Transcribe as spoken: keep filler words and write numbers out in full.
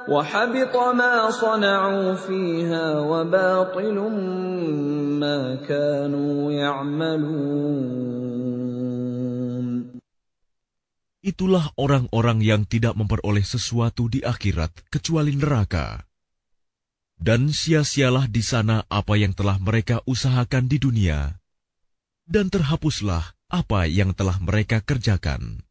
وحبط ما صنعوا فيها وباطل ما كانوا يعملون. Itulah orang-orang yang tidak memperoleh sesuatu di akhirat kecuali neraka. Dan sia-sialah di sana apa yang telah mereka usahakan di dunia, dan terhapuslah apa yang telah mereka kerjakan.